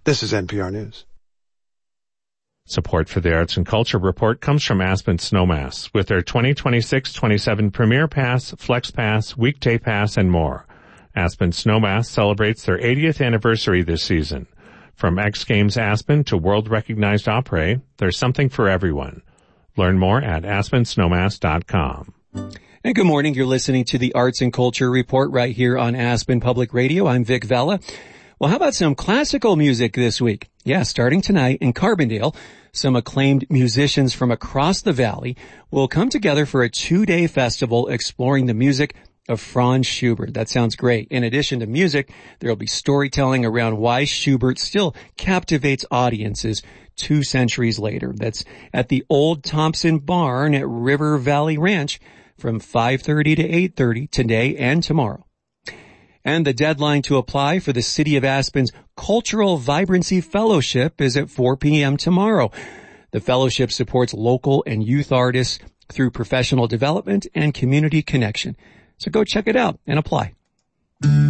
This is NPR News. Support for the Arts and Culture Report comes from Aspen Snowmass with their 2026-27 Premier Pass, Flex Pass, Weekday Pass, and more. Aspen Snowmass celebrates their 80th anniversary this season. From X Games Aspen to world-recognized opera, there's something for everyone. Learn more at aspensnowmass.com. And good morning. You're listening to the Arts and Culture Report right here on Aspen Public Radio. I'm Vic Vella. Well, how about some classical music this week? Yeah, starting tonight in Carbondale, some acclaimed musicians from across the valley will come together for a 2-day festival exploring the music of Franz Schubert. That sounds great. In addition to music, there will be storytelling around why Schubert still captivates audiences 2 centuries later. That's at the Old Thompson Barn at River Valley Ranch from 5:30 to 8:30 today and tomorrow. And the deadline to apply for the City of Aspen's Cultural Vibrancy Fellowship is at 4 p.m. tomorrow. The fellowship supports local and youth artists through professional development and community connection. So go check it out and apply.